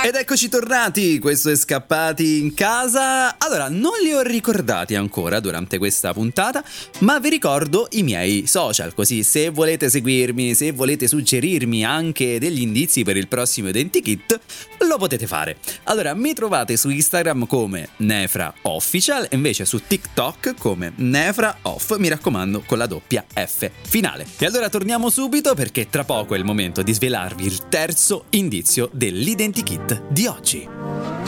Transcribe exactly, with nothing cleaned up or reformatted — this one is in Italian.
Ed eccoci tornati, questo è Scappati in Casa. Allora, non li ho ricordati ancora durante questa puntata, ma vi ricordo i miei social, così se volete seguirmi, se volete suggerirmi anche degli indizi per il prossimo Identikit, lo potete fare. Allora, mi trovate su Instagram come Nefra Official e invece su TikTok come Nefra Off, mi raccomando con la doppia F finale. E allora torniamo subito perché tra poco è il momento di svelarvi il terzo indizio dell'Identikit di oggi.